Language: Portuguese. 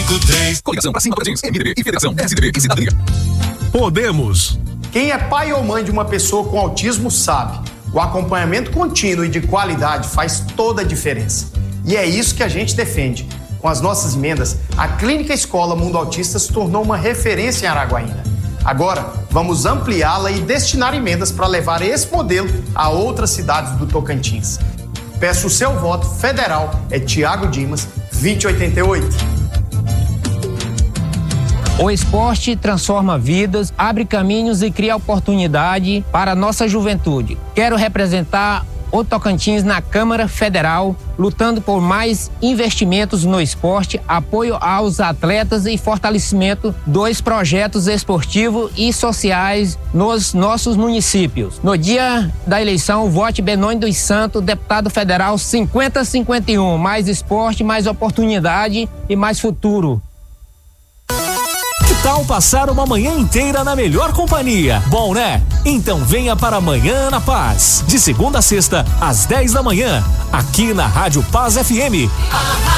553. Coligação pra cima do Brasil, MDB e Federação SDB e Cidadania. Podemos. Quem é pai ou mãe de uma pessoa com autismo sabe, o acompanhamento contínuo e de qualidade faz toda a diferença. E é isso que a gente defende. Com as nossas emendas, a Clínica Escola Mundo Autista se tornou uma referência em Araguaína. Agora, vamos ampliá-la e destinar emendas para levar esse modelo a outras cidades do Tocantins. Peço o seu voto federal, é Tiago Dimas, 2088. O esporte transforma vidas, abre caminhos e cria oportunidade para a nossa juventude. Quero representar o Tocantins na Câmara Federal, lutando por mais investimentos no esporte, apoio aos atletas e fortalecimento dos projetos esportivos e sociais nos nossos municípios. No dia da eleição, vote Benoni dos Santos, deputado federal 5051. Mais esporte, mais oportunidade e mais futuro. Que tal passar uma manhã inteira na melhor companhia? Bom, né? Então venha para Amanhã na Paz, de segunda a sexta, às 10 da manhã, aqui na Rádio Paz FM.